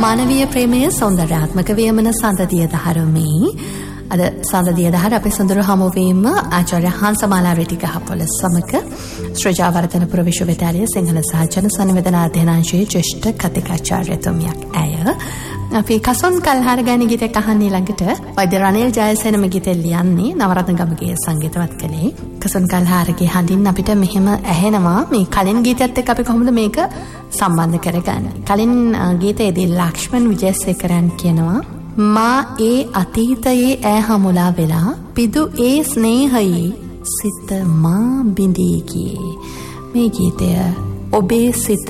මානවීය ප්‍රේමය සෞන්දර්යාත්මක වීමන සඳදිය දහරමේ අද සඳදිය දහර අපේ සොඳුරු හමුවීම ආචාර්ය හංසමාලා රෙටිගහපොළ සමග ශ්‍රේජාවර්ධනපුර විශ්වවිද්‍යාලයේ සිංහල සහ ජන සංවේදනා අධ්‍යනාංශයේ ජ්‍යෙෂ්ඨ කතිකාචාර්යතුමියක් ඇය. අපි කසොන් කල්හාර ගාන ගීතයක් අහන්න ඊළඟට වෛද්‍ය රනිල් ජයසේනම ගීතය ලියන්නේ නවරත්න ගමගේ සංගීතවත් කළේ. කසොන් කල්හාරගේ හඬින් අපිට මෙහෙම ඇහෙනවා මේ කලින් ගීතයත් එක්ක අපි කොහොමද මේක සම්බන්ධ කරගන්නේ. කලින් ගීතයේදී ලක්ෂ්මන් විජේසේකරන් කියනවා මා ඒ අතීතයේ ඈ හමුලා වෙලා පිදු ඒ ස්නේහයේ සිත මා බිඳී ගියේ. මේ ගීතය ඔබේ සිත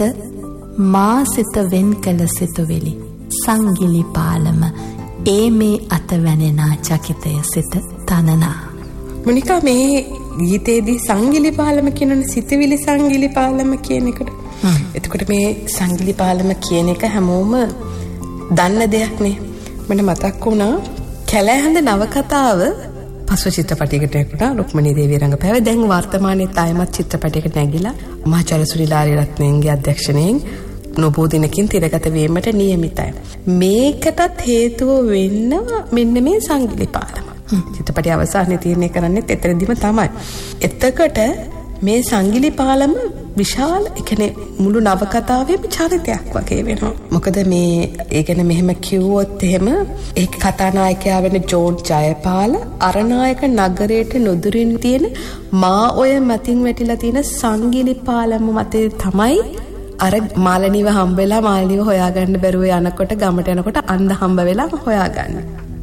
මා සිත වෙන් කළ සිතුවිලි සංගිලි පාලම ඒ මේ අත වැනෙනා චකිතය සිත තනනා. මොනිකා මේ ගීතේදී සංගිලි පාලම කියනනේ සිතුවිලි සංගිලි පාලම කියන එකට. එතකොට මේ සංගිලි පාලම කියන එක හැමෝම දන්න දෙයක් නේ. මට මතක් වුණා කැලෑහඳ නවකතාව පසු චිත්‍රපටයකට වුණා රුක්මනී දේවිය රංගපෑව. දැන් වර්තමානයේ තායමත් චිත්‍රපටයකට නැගිලා මහාචාර්ය සුනිල් ආරියරත්නගේ අධ්‍යක්ෂණයෙන් නොබෝ දිනකින් තිරගත වීමට නියමිතයි. මේකටත් හේතුව වෙන්නවා මෙන්න මේ සංගිලි පාලම. චිත්‍රපටය අවසානයේ තීරණය කරන්නේ එතනදිම තමයි. එතකොට මේ සංගිලි පාලම විශාල එකනේ මුළු නවකතාවේම චරිතයක් වගේ වෙනවා. මොකද මේ ඒ කියන්නේ මෙහෙම කිව්වොත් එහෙම ඒ කතානායකයා වෙන ජෝන් ජයපාල අරනායක නගරයට නුදුරින් තියෙන මා ඔය මතින් වැටිලා තියෙන සංගිලි පාලම මතේ තමයි අර මාළනීව හම්බ වෙලා මාළනීව හොයාගන්න බැරුව යනකොට ගමට යනකොට අන්ධ හම්බ වෙලා හොයාගන්න.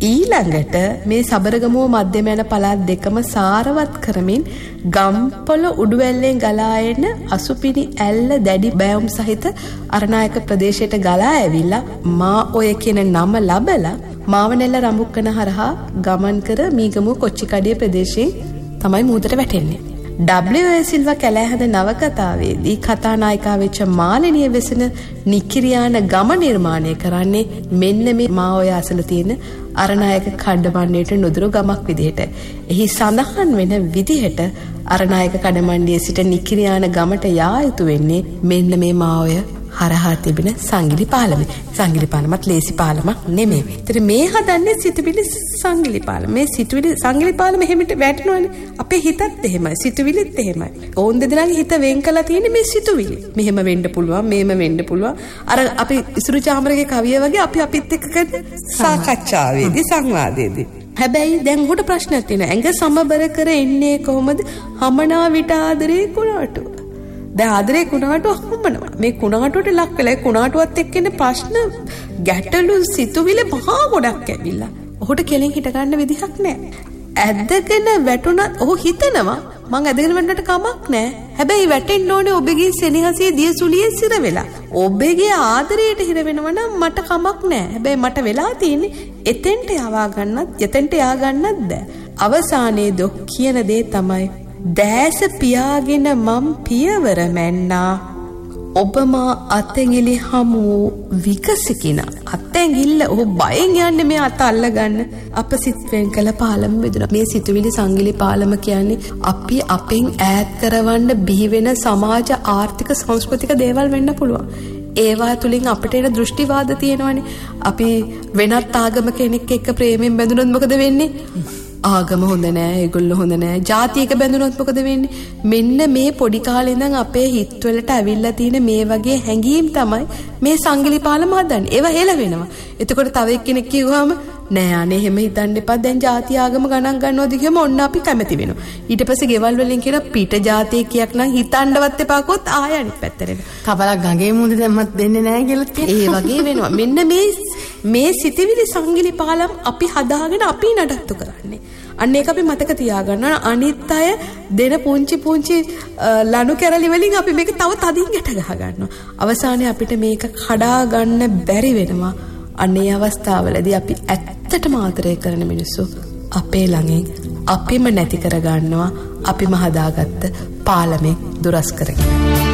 ඊළඟට මේ සබරගමුව මධ්‍යම යන පළාත් දෙකම සාරවත් කරමින් ගම්පොළ උඩුවැල්ලෙන් ගලා එන අසුපිනි ඇල්ල දැඩි බෑවුම් සහිත අරනායක ප්‍රදේශයට ගලා ඇවිල්ලා මා ඔය කියන නම ලබලා මාවනැල්ල රඹුක්කන හරහා ගමන් කර මීගමුව කොච්චිකඩිය ප්‍රදේශයෙන් තමයි මුහුදට වැටෙන්නේ. W.A. සිල්වා කැලෑහඳ නවකතාවේදී කතානායිකා වෙච්ච මාළනිය වෙසෙන නිකිරියාන ගම නිර්මාණය කරන්නේ මෙන්න මේ මා ඔය අසල තියෙන අරනායක කඩමණ්ඩියට නුදුරු ගමක් විදිහට. එහි සඳහන් වෙන විදිහට අරනායක කඩමණ්ඩියේ සිට නිකිරියාන ගමට යා යුතු වෙන්නේ මෙන්න මේ මා ඔය හරහා තිබෙන සංගිලි පාලම. සංගිලි පාලමත් ලේසි පාලමක් නෙමෙයි. ඒතර මේ හදන්නේ සිතුවිලි සංගිලි පාලම. මේ සිතුවිලි සංගිලි පාලම එහෙමිට වැටෙනවනේ. අපේ හිතත් එහෙමයි. සිතුවිලිත් එහෙමයි. ඕන් දෙදෙනාගේ හිත වෙන් කළා තියෙන්නේ මේ සිතුවිලි. මෙහෙම වෙන්න පුළුවන්, මේම වෙන්න පුළුවන්. අර අපි ඉසුරු චාමරගේ කවිය වගේ අපි අපිත් එක්ක කරන සාකච්ඡාවේදී සංවාදයේදී. හැබැයි දැන් උඩ ප්‍රශ්නයක් තියෙනවා. ඇඟ සමබර කර එන්නේ කොහොමද? හමනා විට ආදරේ කුණාටු. දැන් ආදරේ කුණාටුව හම්බනවා. මේ කුණාටුවට ලක් වෙලා කුණාටුවත් එක්ක ඉන්න ප්‍රශ්න ගැටලු සිතුවිලි මහා ගොඩක් ඇවිල්ලා. ඔහුට කෙලින් හිට ගන්න විදිහක් නැහැ. ඇදගෙන වැටුණත් ඔහු හිතනවා මං ඇදගෙන වැටුණට කමක් නැහැ. හැබැයි වැටෙන්න ඕනේ ඔබගේ සෙනෙහසේ දියසුලියේ සිර වෙලා. ඔබගේ ආදරයට හිර වෙනවා නම් මට කමක් නැහැ. හැබැයි මට වෙලා තියෙන්නේ එතෙන්ට යවා ගන්නත්, එතෙන්ට යා ගන්නත් බෑ. අවසානයේ දොක් කියන දේ තමයි දැස පියාගෙන මම් පියවර මැන්නා ඔබ මා අතැඟිලි හමු විකසිකින අතැඟිල්ල ඔහු බයෙන් යන්නේ මේ අත අල්ලගන්න අප සිත් වෙන් කළ පාලම බෙදුණා. මේ සිතුවිලි සංගිලි පාලම කියන්නේ අපි අපෙන් ඈත් කරවන්න බිහි වෙන සමාජ ආර්ථික සංස්කෘතික දේවල් වෙන්න පුළුවන්. ඒවා තුලින් අපිට එන දෘෂ්ටිවාද තියෙනවානේ. අපි වෙනත් ආගම කෙනෙක් එක්ක ප්‍රේමයෙන් බැඳුනොත් මොකද වෙන්නේ? ආගම හොඳ නෑ, ඒගොල්ලෝ හොඳ නෑ. ජාතියක බැඳුනොත් මොකද වෙන්නේ? මෙන්න මේ පොඩි කාලේ ඉඳන් අපේ හිතවලට අවිල්ලා තියෙන මේ වගේ හැඟීම් තමයි මේ සංගිලි පාලම හදන්නේ. ඒවා හෙල වෙනවා. එතකොට තව එක්කෙනෙක් කිව්වම නෑ අනේ එහෙම හිතන්න එපා. දැන් ජාති ආගම ගණන් ගන්නවද කියම ඔන්න අපි කැමති වෙනවා. ඊට පස්සේ ගෙවල් වලින් කියන පිට ජාතියකයක් නම් හිතන්නවත් එපා කොත් ආය අනිත් පැත්තට එනවා. කවලක් ගඟේ මුහුද දැම්මත් දෙන්නේ නෑ කියලා කියනවා. ඒ වගේ වෙනවා. මෙන්න මේ සිතිවිලි සංගිලි පාලම් අපි හදාගෙන අපි නඩත්තු කරන්නේ. අන්න ඒක අපි මතක තියාගන්න. අනිත් අය දෙන පුංචි ලනු කැරලි වලින් අපි මේක තව තදින් ගැට ගහ ගන්නවා. අවසානයේ අපිට මේක කඩා ගන්න බැරි වෙනවා. අනේ අවස්ථාවලදී අපි ඇත්තටම ආදරය කරන මිනිස්සු අපේ ළඟින් අපිම නැති කර ගන්නවා. අපිම හදාගත්ත පාලමේ දුරස් කරගෙන.